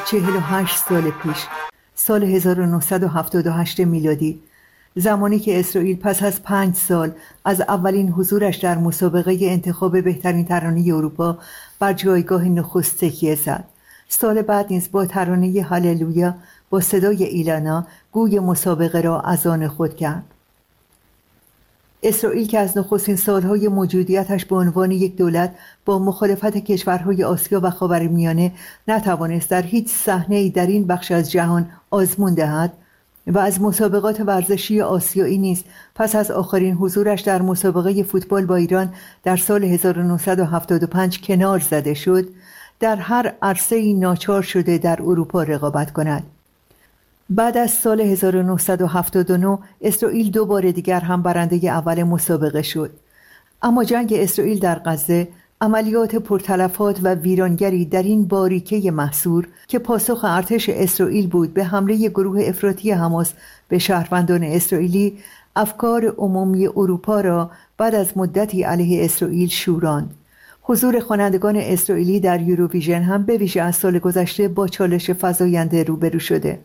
48 سال پیش، سال 1978 میلادی، زمانی که اسرائیل پس از 5 سال از اولین حضورش در مسابقه انتخاب بهترین ترانه اروپا بر جایگاه نخست تکیه زد. سال بعد نیز با ترانه هاللویا با صدای ایلانا گوی مسابقه را از آن خود کرد. اسرائیل که از نخستین سالهای موجودیتش به عنوان یک دولت با مخالفت کشورهای آسیا و خاورمیانه نتوانست در هیچ صحنه‌ای در این بخش از جهان آزمون دهد و از مسابقات ورزشی آسیایی نیز پس از آخرین حضورش در مسابقه فوتبال با ایران در سال 1975 کنار زده شد، در هر عرصه‌ای ناچار شده در اروپا رقابت کند. بعد از سال 1979 اسرائیل 2 بار دیگر هم برنده اول مسابقه شد. اما جنگ اسرائیل در غزه، عملیات پرتلفات و ویرانگری در این باریکه محصور که پاسخ ارتش اسرائیل بود به حمله گروه افراطی حماس به شهروندان اسرائیلی، افکار عمومی اروپا را بعد از مدتی علیه اسرائیل شوراند. حضور خوانندگان اسرائیلی در یوروویژن هم به ویژه از سال گذشته با چالش فزاینده روبرو شده.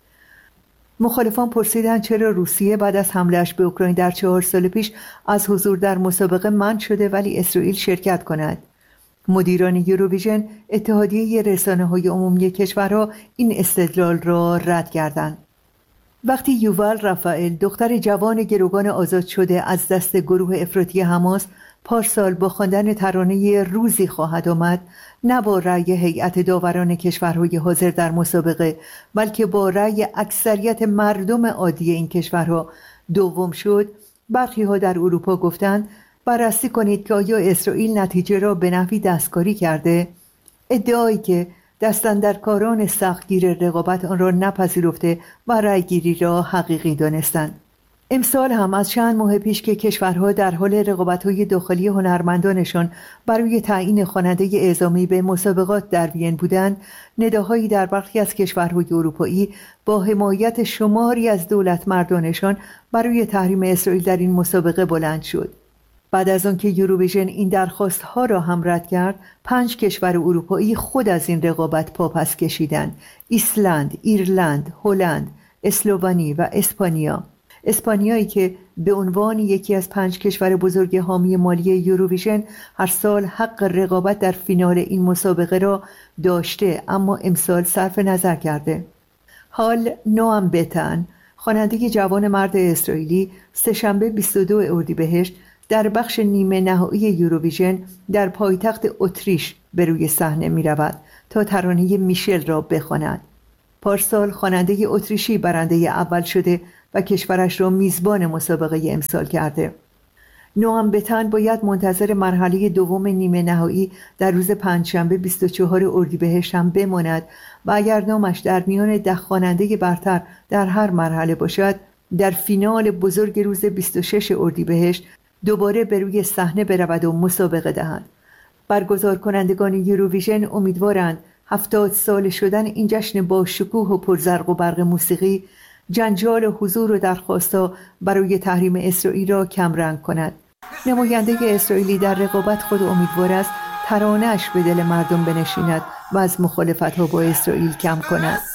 مخالفان پرسیدند چرا روسیه بعد از حمله‌اش به اوکراین در 4 سال پیش از حضور در مسابقه منع شده ولی اسرائیل شرکت کند. مدیران یوروویژن، اتحادیه رسانه‌های عمومی کشورها، این استدلال را رد کردند. وقتی یوول رافائل، دختر جوان گروگان آزاد شده از دست گروه افراطی حماس، پارسال با خواندن ترانه روزی خواهد آمد، نه با رأی هیئت داوران کشورهای حاضر در مسابقه بلکه با رأی اکثریت مردم عادی این کشورها دوم شد، برخی ها در اروپا گفتند بررسی کنید که آیا اسرائیل نتیجه را به نحوی دستکاری کرده. ادعایی که دستاندرکاران سختگیر رقابت آن را نپذیرفته و رأیگیری را حقیقی دانستند. امسال هم از چند ماه پیش که کشورها در حال رقابت‌های داخلی هنرمندانشان برای تعیین خواننده اعزامی به مسابقات در وین بودند، نداهایی در برخی از کشورهای اروپایی با حمایت شماری از دولت مردانشان برای تحریم اسرائیل در این مسابقه بلند شد. بعد از آنکه یوروویژن این درخواست‌ها را هم رد کرد، 5 کشور اروپایی خود از این رقابت پاپس کشیدند: ایسلند، ایرلند، هلند، اسلوونی و اسپانیا. اسپانیایی که به عنوان یکی از 5 کشور بزرگ حامی مالی یوروویژن هر سال حق رقابت در فینال این مسابقه را داشته اما امسال صرف نظر کرده. حال نوام بتن، خواننده جوان مرد اسرائیلی، سه‌شنبه 22 اردیبهشت در بخش نیمه نهایی یوروویژن در پایتخت اتریش به روی صحنه می رود تا ترانه میشل را بخواند. پارسال خواننده اتریشی برنده اول شده و کشورش را میزبان مسابقه امسال کرده. نوام بتن باید منتظر مرحله دوم نیمه نهایی در روز پنجشنبه 24 اردیبهشت هم بماند و اگر نامش در میان 10 خواننده برتر در هر مرحله باشد، در فینال بزرگ روز 26 اردیبهشت دوباره به روی صحنه برود و مسابقه دهد. برگزار کنندگان یوروویژن امیدوارند 70 سال شدن این جشن با شکوه و پرزرق و برق موسیقی جنجال حضور و درخواست‌ها برای تحریم اسرائیل را کمرنگ کند. نماینده اسرائیلی در رقابت خود امیدوار است ترانه‌اش به دل مردم بنشیند و از مخالفت‌ها با اسرائیل کم کند.